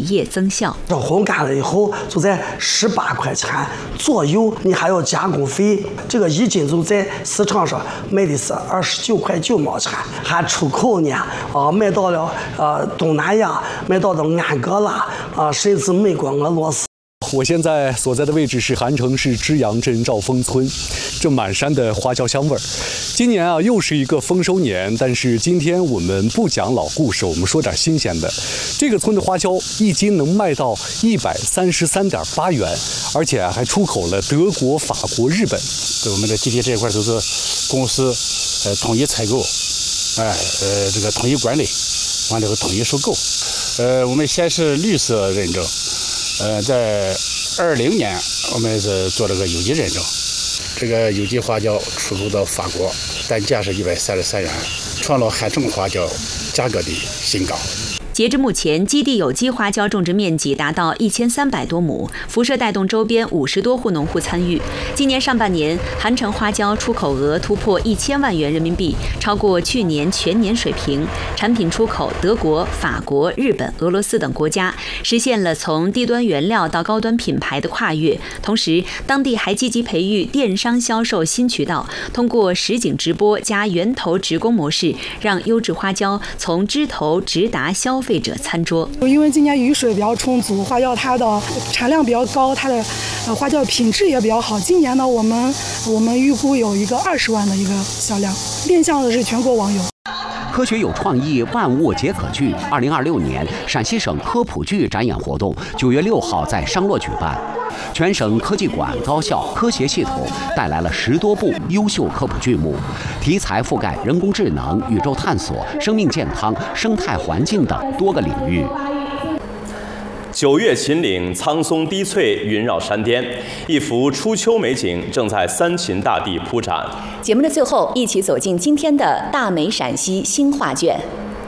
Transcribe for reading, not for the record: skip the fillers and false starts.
业增效。 这烘干了以后就在18块钱左右，你还要加工费。这个1斤就在市场上卖的是29块9毛钱，还出口呢，卖到了东南亚，卖到了安哥拉甚至美国、俄罗斯。 我现在所在的位置是韩城市支阳镇兆丰村，这满山的花椒香味儿。今年啊，又是一个丰收年，但是今天我们不讲老故事，我们说点新鲜的。这个村的花椒1斤能卖到133.8元，而且还出口了德国、法国、日本。 我们的集体这一块都是公司统一采购，这个统一管理，完了后统一收购。我们先是绿色认证。在2020年，我们是做了个有机认证。这个有机花椒出口到法国，单价是133元，创了韩城花椒价格的新高。 截至目前，基地有机花椒种植面积达到1300多亩，辐射带动周边50多户农户参与。今年上半年，韩城花椒出口额突破1000万元人民币，超过去年全年水平。产品出口德国、法国、日本、俄罗斯等国家，实现了从低端原料到高端品牌的跨越。同时，当地还积极培育电商销售新渠道，通过实景直播加源头直供模式，让优质花椒从枝头直达消费者餐桌。 因为今年雨水比较充足，花椒它的产量比较高，它的花椒品质也比较好。今年呢，我们预估有一个20万的一个销量，面向的是全国网友。 科学有创意，万物皆可剧。2026年陕西省科普剧展演活动9月6号在商洛举办，全省科技馆、高校、科协系统带来了10多部优秀科普剧目，题材覆盖人工智能、宇宙探索、生命健康、生态环境等多个领域。 9月秦岭苍松低翠，云绕山巅，一幅初秋美景正在三秦大地铺展。 节目的最后，一起走进今天的大美陕西新画卷。